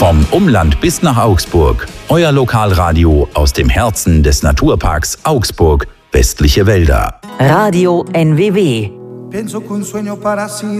Vom Umland bis nach Augsburg. Euer Lokalradio aus dem Herzen des Naturparks Augsburg, Westliche Wälder. Radio NWW. Pienso que un sueño para